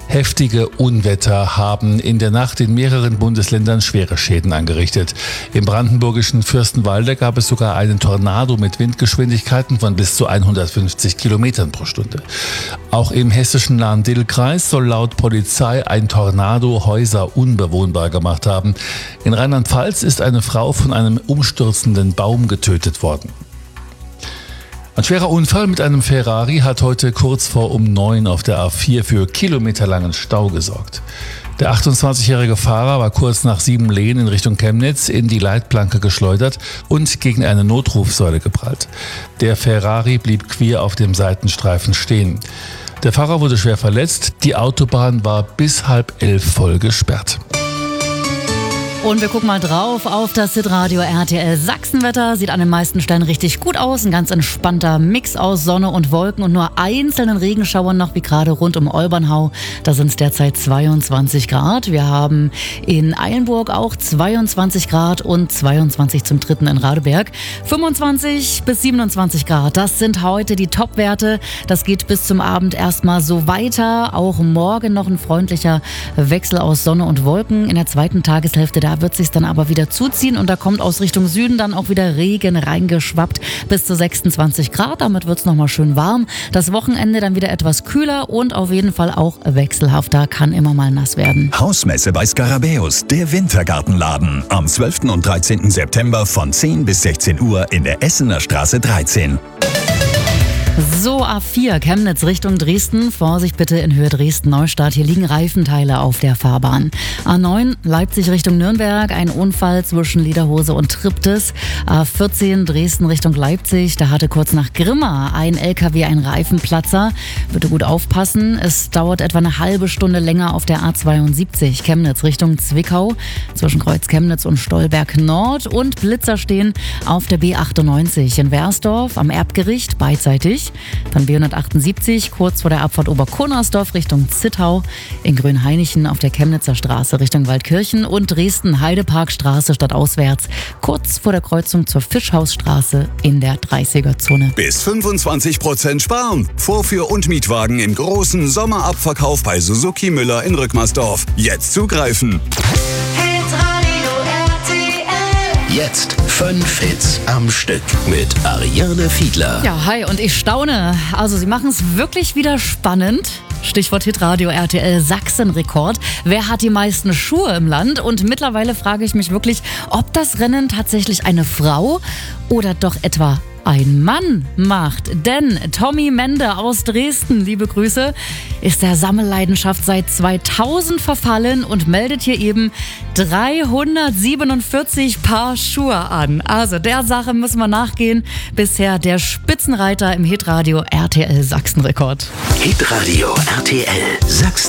Heftige Unwetter haben in der Nacht in mehreren Bundesländern schwere Schäden angerichtet. Im brandenburgischen Fürstenwalde gab es sogar einen Tornado mit Windgeschwindigkeiten von bis zu 150 Kilometern pro Stunde. Auch im hessischen Lahn-Dill-Kreis soll laut Polizei ein Tornado Häuser unbewohnbar gemacht haben. In Rheinland-Pfalz ist eine Frau von einem umstürzenden Baum getötet worden. Ein schwerer Unfall mit einem Ferrari hat heute kurz vor um 9 auf der A4 für kilometerlangen Stau gesorgt. Der 28-jährige Fahrer war kurz nach Siebenlehn in Richtung Chemnitz in die Leitplanke geschleudert und gegen eine Notrufsäule geprallt. Der Ferrari blieb quer auf dem Seitenstreifen stehen. Der Fahrer wurde schwer verletzt. Die Autobahn war bis 10:30 voll gesperrt. Und wir gucken mal drauf auf das Hitradio RTL Sachsenwetter. Sieht an den meisten Stellen richtig gut aus. Ein ganz entspannter Mix aus Sonne und Wolken und nur einzelnen Regenschauern noch, wie gerade rund um Olbernhau. Da sind es derzeit 22 Grad. Wir haben in Eilenburg auch 22 Grad und 22 zum Dritten in Radeberg. 25 bis 27 Grad, das sind heute die Topwerte. Das geht bis zum Abend erstmal so weiter. Auch morgen noch ein freundlicher Wechsel aus Sonne und Wolken. In der zweiten Tageshälfte da wird sich dann aber wieder zuziehen und da kommt aus Richtung Süden dann auch wieder Regen reingeschwappt bis zu 26 Grad. Damit wird es nochmal schön warm. Das Wochenende dann wieder etwas kühler und auf jeden Fall auch wechselhafter, kann immer mal nass werden. Hausmesse bei Skarabäus, der Wintergartenladen. Am 12. und 13. September von 10 bis 16 Uhr in der Essener Straße 13. So, A4 Chemnitz Richtung Dresden. Vorsicht bitte in Höhe Dresden-Neustadt. Hier liegen Reifenteile auf der Fahrbahn. A9 Leipzig Richtung Nürnberg. Ein Unfall zwischen Lederhose und Triptis. A14 Dresden Richtung Leipzig. Da hatte kurz nach Grimma ein LKW einen Reifenplatzer. Bitte gut aufpassen. Es dauert etwa eine halbe Stunde länger auf der A72 Chemnitz Richtung Zwickau. Zwischen Kreuz Chemnitz und Stolberg Nord. Und Blitzer stehen auf der B98 in Wersdorf am Erbgericht beidseitig. Dann B178 kurz vor der Abfahrt Oberkunnersdorf Richtung Zittau, in Grünhainichen auf der Chemnitzer Straße Richtung Waldkirchen und Dresden-Heideparkstraße stadtauswärts kurz vor der Kreuzung zur Fischhausstraße in der 30er-Zone. Bis 25% sparen. Vorführ- und Mietwagen im großen Sommerabverkauf bei Suzuki Müller in Rückmersdorf. Jetzt zugreifen. Jetzt 5 Hits am Stück mit Ariane Fiedler. Ja, hi und ich staune. Also sie machen es wirklich wieder spannend. Stichwort Hitradio RTL Sachsenrekord. Wer hat die meisten Schuhe im Land? Und mittlerweile frage ich mich wirklich, ob das Rennen tatsächlich eine Frau oder doch etwa ein Mann macht. Denn Tommy Mende aus Dresden, liebe Grüße, ist der Sammelleidenschaft seit 2000 verfallen und meldet hier eben 347 Paar Schuhe an. Also der Sache müssen wir nachgehen. Bisher der Spitzenreiter im Hitradio RTL Sachsenrekord. Hitradio RTL Sachsen.